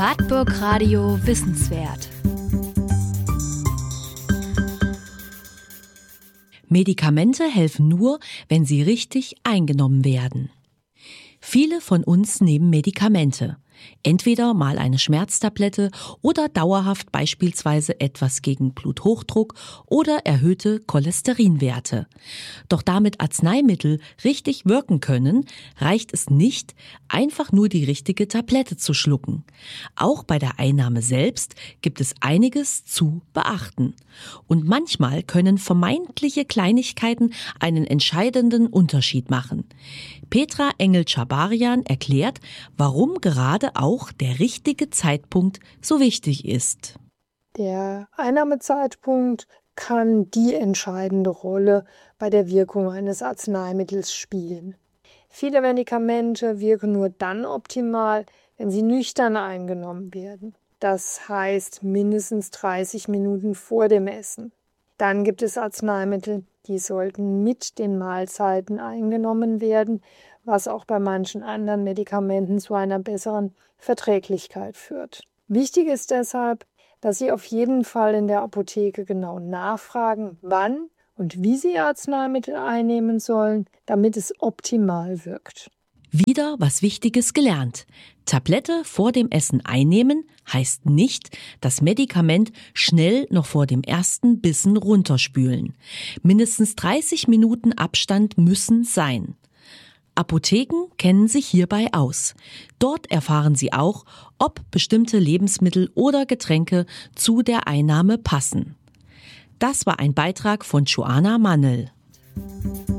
Wartburg Radio Wissenswert. Medikamente helfen nur, wenn sie richtig eingenommen werden. Viele von uns nehmen Medikamente. Entweder mal eine Schmerztablette oder dauerhaft beispielsweise etwas gegen Bluthochdruck oder erhöhte Cholesterinwerte. Doch damit Arzneimittel richtig wirken können, reicht es nicht, einfach nur die richtige Tablette zu schlucken. Auch bei der Einnahme selbst gibt es einiges zu beachten. Und manchmal können vermeintliche Kleinigkeiten einen entscheidenden Unterschied machen. Petra Engel-Schabarian erklärt, warum gerade auch der richtige Zeitpunkt so wichtig ist. Der Einnahmezeitpunkt kann die entscheidende Rolle bei der Wirkung eines Arzneimittels spielen. Viele Medikamente wirken nur dann optimal, wenn sie nüchtern eingenommen werden. Das heißt mindestens 30 Minuten vor dem Essen. Dann gibt es Arzneimittel, die sollten mit den Mahlzeiten eingenommen werden, was auch bei manchen anderen Medikamenten zu einer besseren Verträglichkeit führt. Wichtig ist deshalb, dass Sie auf jeden Fall in der Apotheke genau nachfragen, wann und wie Sie Arzneimittel einnehmen sollen, damit es optimal wirkt. Wieder was Wichtiges gelernt. Tablette vor dem Essen einnehmen heißt nicht, das Medikament schnell noch vor dem ersten Bissen runterspülen. Mindestens 30 Minuten Abstand müssen sein. Apotheken kennen sich hierbei aus. Dort erfahren Sie auch, ob bestimmte Lebensmittel oder Getränke zu der Einnahme passen. Das war ein Beitrag von Joanna Mannel.